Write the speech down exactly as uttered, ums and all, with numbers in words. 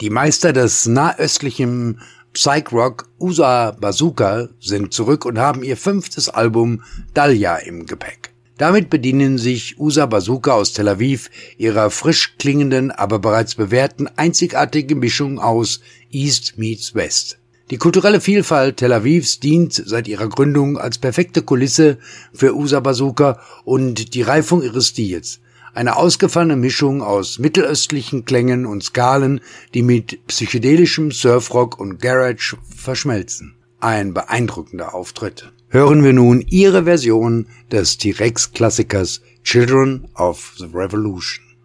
Die Meister des nahöstlichen Psych-Rock U S A Bazooka sind zurück und haben ihr fünftes Album Dahlia im Gepäck. Damit bedienen sich U S A Bazooka aus Tel Aviv ihrer frisch klingenden, aber bereits bewährten einzigartigen Mischung aus East meets West. Die kulturelle Vielfalt Tel Avivs dient seit ihrer Gründung als perfekte Kulisse für U S A Bazooka und die Reifung ihres Stils. Eine ausgefallene Mischung aus mittelöstlichen Klängen und Skalen, die mit psychedelischem Surfrock und Garage verschmelzen. Ein beeindruckender Auftritt. Hören wir nun ihre Version des T-Rex-Klassikers Children of the Revolution.